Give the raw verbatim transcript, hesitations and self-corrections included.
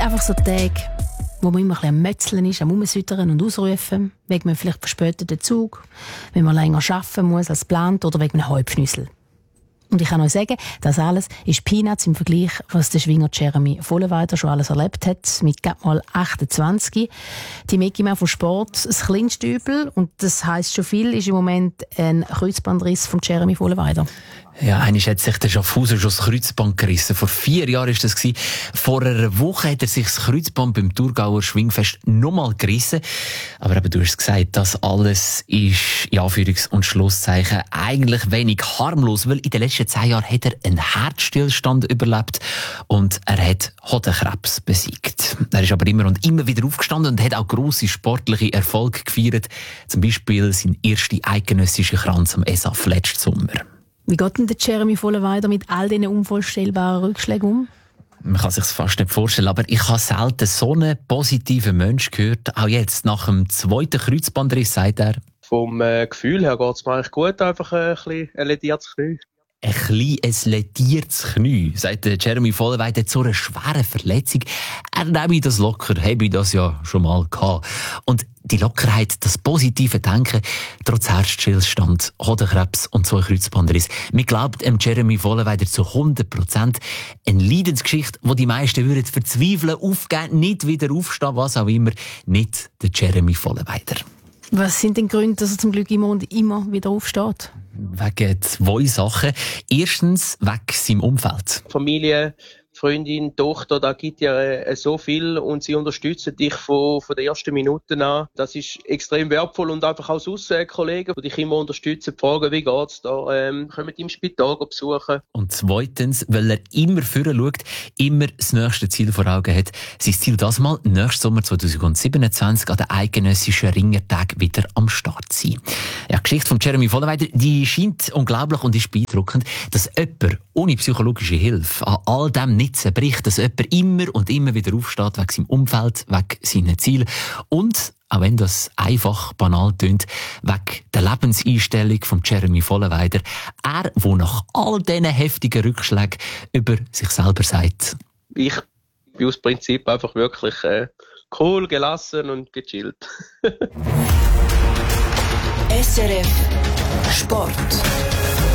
einfach so Tage, wo man immer ein bisschen am Mötzeln ist, am Umsüttern und Ausrufen, wegen einem vielleicht verspäteten Zug, wenn man länger arbeiten muss als geplant oder wegen einem Halbschnüssel. Und ich kann euch sagen, das alles ist Peanuts im Vergleich, was der Schwinger Jeremy Vollenweider schon alles erlebt hat, mit gerade mal achtundzwanzig. Die Mickey Mouse von Sport, das kleinste Übel, und das heisst schon viel, ist im Moment ein Kreuzbandriss von Jeremy Vollenweider. Ja, eigentlich hat sich der Schaffhauser schon das Kreuzband gerissen. Vor vier Jahren war das. Vor einer Woche hat er sich das Kreuzband beim Thurgauer Schwingfest nochmal gerissen. Aber eben, du hast gesagt, das alles ist, in Anführungs- und Schlusszeichen, eigentlich wenig harmlos, weil in den letzten zehn Jahren hat er einen Herzstillstand überlebt und er hat Hodenkrebs besiegt. Er ist aber immer und immer wieder aufgestanden und hat auch grosse sportliche Erfolge gefeiert. Zum Beispiel sein erster eidgenössischer Kranz am E S A F letzten Sommer. Wie geht denn der Jeremy Vollenweider mit all diesen unvorstellbaren Rückschlägen um? Man kann sich das fast nicht vorstellen, aber ich habe selten so einen positiven Mensch gehört. Auch jetzt, nach dem zweiten Kreuzbandriss, sagt er: Vom äh, Gefühl her geht es mir eigentlich gut, einfach äh, ein bisschen ein lediertes Knie. Ein kleines lediertes Knie, sagt Jeremy Vollenweider zu einer schweren Verletzung. Er nehme das locker, habe ich das ja schon mal gehabt. Und die Lockerheit, das positive Denken, trotz Herzstillstand, Hodenkrebs und zwei Kreuzbandriss. Man glaubt dem Jeremy Vollenweider zu hundert Prozent. Eine Leidensgeschichte, die die meisten würden verzweifeln, aufgeben, nicht wieder aufstehen, was auch immer. Nicht der Jeremy Vollenweider. Was sind denn die Gründe, dass er zum Glück immer und immer wieder aufsteht? Wegen zwei Sachen. Erstens wegen seinem Umfeld. Familie, Freundin, Tochter, da gibt ja äh, so viel und sie unterstützen dich von, von der ersten Minute an. Das ist extrem wertvoll und einfach auch sonst äh, Kollegen, die dich immer unterstützen, fragen, wie geht's da, ähm, können im Spital besuchen. Und zweitens, weil er immer vorher schaut, immer das nächste Ziel vor Augen hat. Sein Ziel das mal, nächsten Sommer zwanzig siebenundzwanzig an den eidgenössischen Ringertag wieder am Start sein. Ja, die Geschichte von Jeremy Vollenweider, die scheint unglaublich und ist beeindruckend, dass jemand ohne psychologische Hilfe an all dem nicht zerbricht, dass jemand immer und immer wieder aufsteht, wegen seinem Umfeld, wegen seinen Zielen und, auch wenn das einfach banal tönt, wegen der Lebenseinstellung von Jeremy Vollenweider. Er, der nach all diesen heftigen Rückschlägen über sich selber sagt: Ich bin aus Prinzip einfach wirklich äh, cool, gelassen und gechillt. S R F Sport.